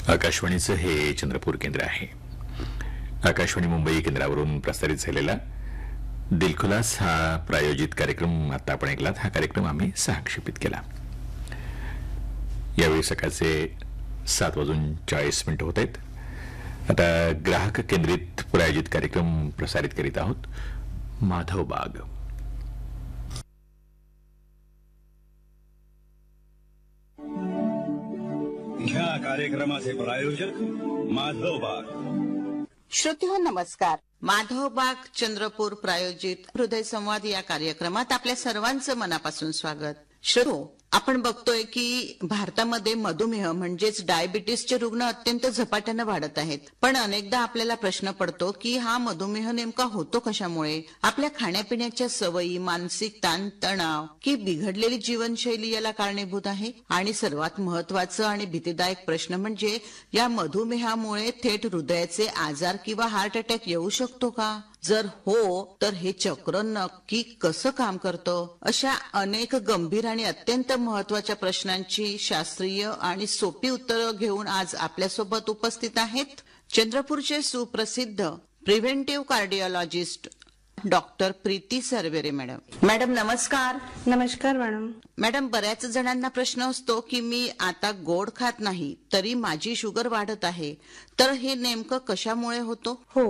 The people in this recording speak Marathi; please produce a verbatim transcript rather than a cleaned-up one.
आकाशवाणीचं हे चंद्रपूर केंद्र आहे. आकाशवाणी मुंबई केंद्रावरून प्रसारित झालेला दिलखुलास हा प्रायोजित कार्यक्रम आता आपण ऐकलात. हा कार्यक्रम आम्ही सहक्षेपित केला. यावेळी सकाळचे सात वाजून चाळीस मिनिटं होत आहेत. आता ग्राहक केंद्रित प्रायोजित कार्यक्रम प्रसारित करीत आहोत. माधव बाग. ह्या कार्यक्रमाचे प्रायोजक माधव बाग. श्रोतेहो नमस्कार. माधव बाग चंद्रपूर प्रायोजित हृदय संवाद या कार्यक्रमात आपल्या सर्वांचं मनापासून स्वागत. श्रोतो, आपण बघतोय की भारतामध्ये मधुमेह म्हणजेच डायबिटीसचे रुग्ण अत्यंत झपाट्यानं वाढत आहेत. पण अनेकदा आपल्याला प्रश्न पडतो की हा मधुमेह नेमका होतो कशामुळे? आपल्या खाण्यापिण्याच्या सवयी, मानसिक ताण तणाव की बिघडलेली जीवनशैली याला कारणीभूत आहे? आणि सर्वात महत्वाचं आणि भीतीदायक प्रश्न म्हणजे या मधुमेहामुळे थेट हृदयाचे आजार किंवा हार्ट अटॅक येऊ शकतो का? जर हो तर हे चक्र नक्की कसं काम करतं? अशा अनेक गंभीर आणि अत्यंत महत्वाच्या प्रश्नांची शास्त्रीय आणि सोपी उत्तरं घेऊन आज आपल्यासोबत उपस्थित आहेत चंद्रपूरचे सुप्रसिद्ध preventive cardiologist doctor Preeti सरवेरे madam. Madam नमस्कार. नमस्कार मॅडम. मॅडम, बऱ्याच जणांना प्रश्न असतो की मी आता गोड खात नाही तरी माझी शुगर वाढत आहे, तर हे नेमकं कशामुळे होतो? हो,